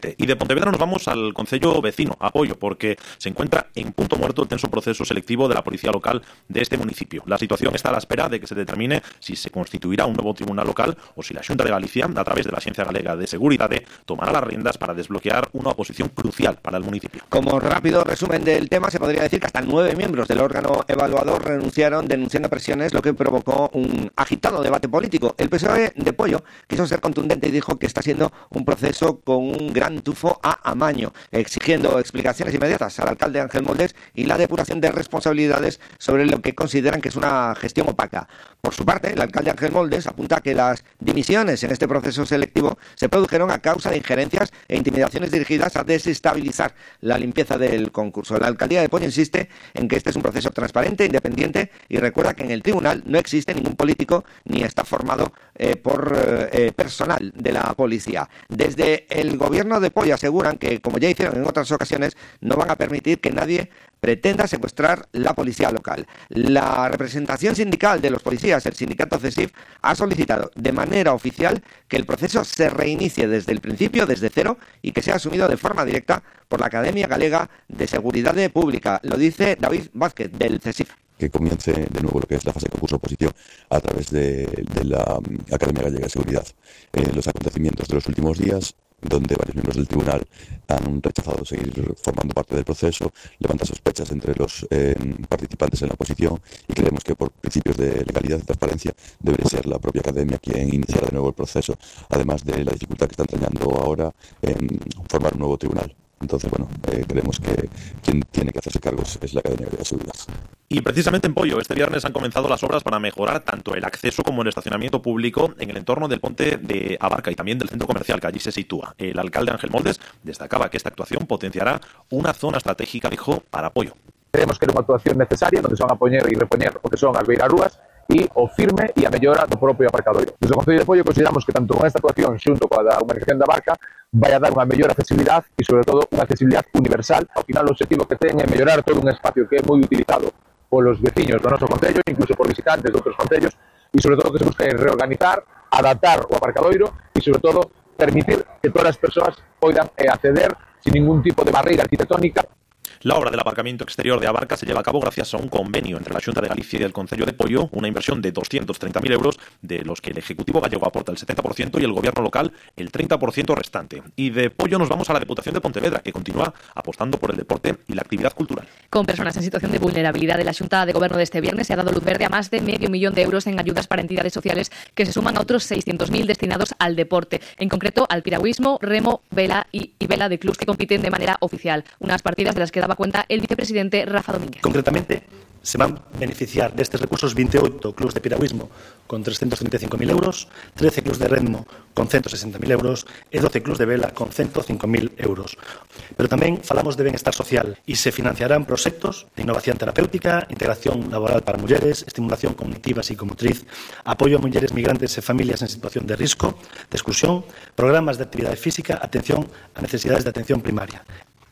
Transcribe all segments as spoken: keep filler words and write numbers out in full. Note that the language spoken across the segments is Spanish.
Y de Pontevedra nos vamos al concello vecino, a Poio, porque se encuentra en punto muerto el tenso proceso selectivo de la policía local de este municipio. La situación está a la espera de que se determine si se constituirá un nuevo tribunal local o si la Xunta de Galicia, a través de la Axencia Galega de Seguridade, tomará las riendas para desbloquear una oposición crucial para el municipio. Como rápido resumen del tema, se podría decir que hasta nueve miembros del órgano evaluador renunciaron denunciando presiones, lo que provocó un agitado debate político. El P S O E de Poio quiso ser contundente y dijo que está siendo un proceso con un gran tufo a amaño, exigiendo explicaciones inmediatas al alcalde Ángel Moldes y la depuración de responsabilidades sobre lo que consideran que es una gestión opaca. Por su parte, el alcalde Ángel Moldes apunta que las dimisiones en este proceso selectivo se produjeron a causa de injerencias e intimidaciones dirigidas a desestabilizar la limpieza del concurso. La alcaldía de Poio insiste en que este es un proceso transparente, independiente, y recuerda que en el tribunal no existe ningún político ni está formado eh, por eh, personal de la policía. Desde el gobierno de Poio aseguran que, como ya hicieron en otras ocasiones, no van a permitir que nadie pretenda secuestrar la policía local. La representación sindical de los policías, el sindicato CESIF, ha solicitado de manera oficial que el proceso se reinicie desde el principio, desde cero, y que sea asumido de forma directa por la Academia Galega de Seguridad Pública. Lo dice David Vázquez, del CESIF. Que comience de nuevo lo que es la fase de concurso oposición a través de, de la Academia Gallega de Seguridad. Eh, los acontecimientos de los últimos días, donde varios miembros del tribunal han rechazado seguir formando parte del proceso, levanta sospechas entre los eh, participantes en la oposición, y creemos que por principios de legalidad y transparencia debería ser la propia academia quien iniciara de nuevo el proceso, además de la dificultad que está entrañando ahora en formar un nuevo tribunal. Entonces, bueno, eh, creemos que quien tiene que hacerse cargos es la Academia de Seguridad. Y precisamente en Poio, este viernes han comenzado las obras para mejorar tanto el acceso como el estacionamiento público en el entorno del puente de Abarca y también del centro comercial que allí se sitúa. El alcalde Ángel Moldes destacaba que esta actuación potenciará una zona estratégica, dijo, para Poio. Creemos que é unha actuación necesaria onde se van a poñer e repoñer o que son as beirarrúas e o firme e a mellora do propio aparcadoiro. Desde o Concello de Poio consideramos que tanto con esta actuación xunto coa da humanización da barca vai a dar unha mellor accesibilidade e sobre todo unha accesibilidade universal. Ao final o objetivo que ten é mellorar todo un espacio que é moi utilizado polos veciños do noso concello, incluso por visitantes de outros concellos, e sobre todo que se busca reorganizar, adaptar o aparcadoiro e sobre todo permitir que todas as persoas poidan acceder sin ningún tipo de barreira arquitectónica. La obra del aparcamiento exterior de Abarca se lleva a cabo gracias a un convenio entre la Xunta de Galicia y el Concello de Poio, una inversión de doscientos treinta mil euros, de los que el Ejecutivo gallego aporta el setenta por ciento y el Gobierno local el treinta por ciento restante. Y de Poio nos vamos a la Deputación de Pontevedra, que continúa apostando por el deporte y la actividad cultural. Con personas en situación de vulnerabilidad de la Xunta de Gobierno de este viernes se ha dado luz verde a más de medio millón de euros en ayudas para entidades sociales que se suman a otros seiscientos mil destinados al deporte, en concreto al piragüismo, remo, vela y, y vela de clubs que compiten de manera oficial. Unas partidas de las que daba cuenta el vicepresidente Rafa Domínguez. Concretamente, se van a beneficiar de estos recursos veintiocho clubs de piragüismo con trescientos treinta y cinco mil euros, trece clubs de remo con ciento sesenta mil euros e doce clubs de vela con ciento cinco mil euros. Pero tamén falamos de benestar social e se financiarán proxectos de innovación terapéutica, integración laboral para mulleres, estimulación cognitiva psicomotriz, apoio a mulleres migrantes e familias en situación de risco, de exclusión, programas de actividade física, atención a necesidades de atención primaria.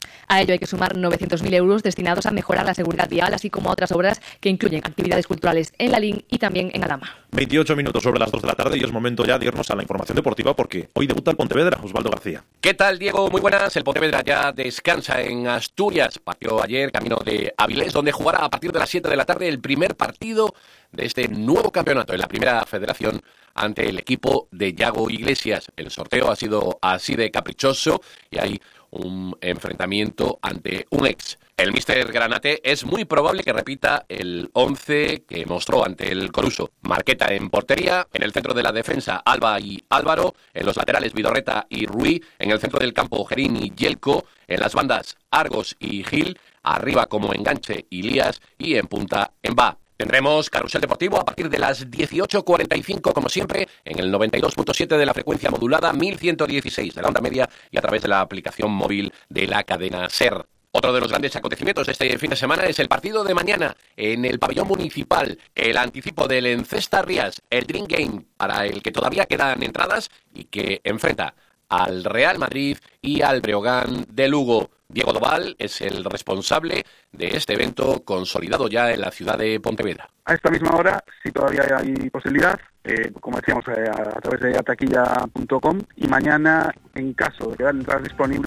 A ello hay que sumar novecientos mil euros destinados a mejorar la seguridad vial, así como a otras obras que incluyen actividades culturales en Lalín y también en Alhama. veintiocho minutos sobre las dos de la tarde y es momento ya de irnos a la información deportiva porque hoy debuta el Pontevedra, Osvaldo García. ¿Qué tal, Diego? Muy buenas. El Pontevedra ya descansa en Asturias. Partió ayer camino de Avilés, donde jugará a partir de las siete de la tarde el primer partido de este nuevo campeonato en la Primera Federación ante el equipo de Yago Iglesias. El sorteo ha sido así de caprichoso y hay un enfrentamiento ante un ex. El míster Granate es muy probable que repita el once que mostró ante el Coruso. Marqueta en portería, en el centro de la defensa Alba y Álvaro, en los laterales Vidorreta y Ruiz, en el centro del campo Gerín y Yelko, en las bandas Argos y Gil, arriba como enganche Ilías y en punta Emba. Tendremos Carrusel Deportivo a partir de las dieciocho cuarenta y cinco, como siempre, en el noventa y dos punto siete de la frecuencia modulada, mil ciento dieciséis de la onda media y a través de la aplicación móvil de la cadena SER. Otro de los grandes acontecimientos de este fin de semana es el partido de mañana en el pabellón municipal, el anticipo del Encesta Rías, el Dream Game, para el que todavía quedan entradas y que enfrenta al Real Madrid y al Breogán de Lugo. Diego Doval es el responsable de este evento consolidado ya en la ciudad de Pontevedra. A esta misma hora, si todavía hay posibilidad, eh, como decíamos, eh, a, a través de ataquilla punto com, y mañana, en caso de quedar entradas disponibles,